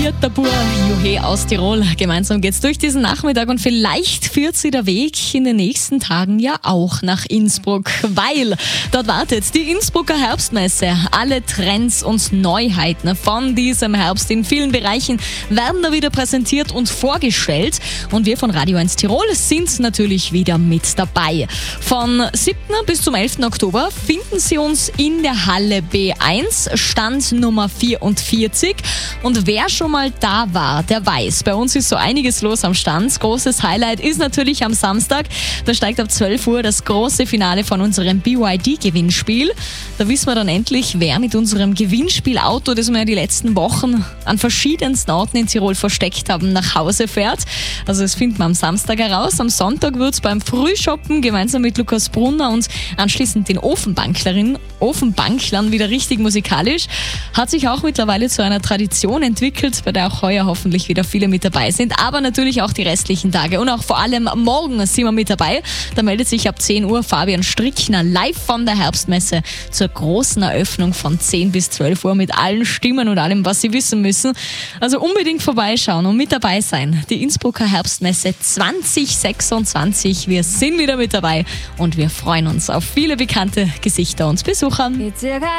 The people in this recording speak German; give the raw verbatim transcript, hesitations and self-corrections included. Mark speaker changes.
Speaker 1: Götterbuhr, Juhe aus Tirol. Gemeinsam geht's durch diesen Nachmittag und vielleicht führt sie der Weg in den nächsten Tagen ja auch nach Innsbruck, weil dort wartet die Innsbrucker Herbstmesse. Alle Trends und Neuheiten von diesem Herbst in vielen Bereichen werden da wieder präsentiert und vorgestellt. Und wir von Radio eins Tirol sind natürlich wieder mit dabei. Von siebten bis zum elften Oktober finden Sie uns in der Halle B eins, Stand Nummer vierundvierzig. Und wer schon mal da war, der weiß, bei uns ist so einiges los am Stand. Großes Highlight ist natürlich am Samstag. Da steigt ab zwölf Uhr das große Finale von unserem B Y D-Gewinnspiel. Da wissen wir dann endlich, wer mit unserem Gewinnspielauto, das wir ja die letzten Wochen an verschiedensten Orten in Tirol versteckt haben, nach Hause fährt. Also das finden wir am Samstag heraus. Am Sonntag wird es beim Frühshoppen gemeinsam mit Lukas Brunner und anschließend den Ofenbanklerinnen, Ofenbanklern wieder richtig musikalisch. Hat sich auch mittlerweile zu einer Tradition entwickelt, bei der auch heuer hoffentlich wieder viele mit dabei sind, aber natürlich auch die restlichen Tage und auch vor allem morgen sind wir mit dabei. Da meldet sich ab zehn Uhr Fabian Strickner live von der Herbstmesse zur großen Eröffnung von zehn bis zwölf Uhr mit allen Stimmen und allem, was Sie wissen müssen. Also unbedingt vorbeischauen und mit dabei sein. Die Innsbrucker Herbstmesse zwanzig sechsundzwanzig. Wir sind wieder mit dabei und wir freuen uns auf viele bekannte Gesichter und Besucher.